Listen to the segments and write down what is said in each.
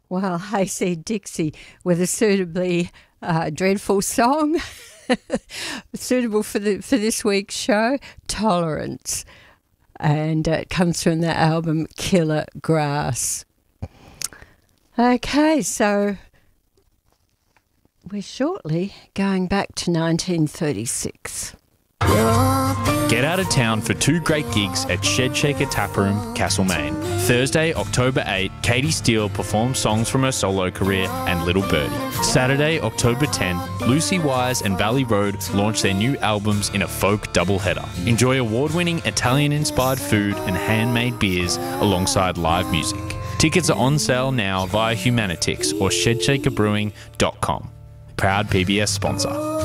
Well, Hayseed Dixie with a suitably dreadful song, suitable for this week's show, Tolerance. And it comes from the album Killer Grass. Okay, so we're shortly going back to 1936. Get out of town for two great gigs at Shed Shaker Taproom, Castlemaine. Thursday, October 8, Katie Steele performs songs from her solo career and Little Birdie. Saturday, October 10, Lucy Wise and Valley Road launch their new albums in a folk doubleheader. Enjoy award-winning Italian-inspired food and handmade beers alongside live music. Tickets are on sale now via Humanitix or ShedShakerBrewing.com. Proud PBS sponsor.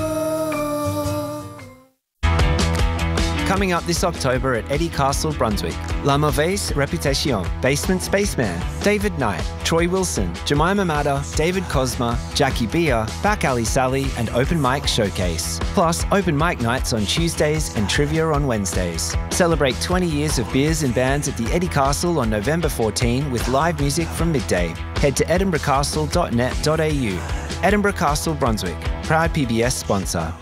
Coming up this October at Eddie Castle, Brunswick, La Mauvaise Réputation, Basement Spaceman, David Knight, Troy Wilson, Jemima Matter, David Cosma, Jackie Beer, Back Alley Sally and Open Mic Showcase. Plus, open mic nights on Tuesdays and trivia on Wednesdays. Celebrate 20 years of beers and bands at the Eddie Castle on November 14 with live music from midday. Head to edinburghcastle.net.au. Edinburgh Castle, Brunswick, proud PBS sponsor.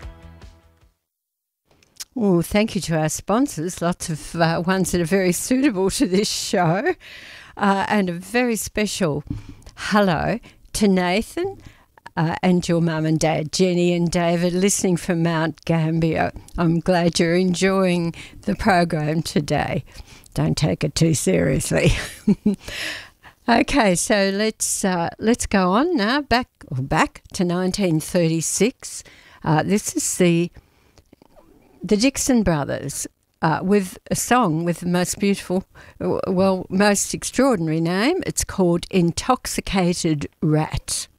Well, thank you to our sponsors. Lots of ones that are very suitable to this show. And a very special hello to Nathan and your mum and dad, Jenny and David, listening from Mount Gambier. I'm glad you're enjoying the program today. Don't take it too seriously. Okay, so let's go on now, back to 1936. This is the Dixon Brothers with a song with the most beautiful, most extraordinary name. It's called Intoxicated Rat.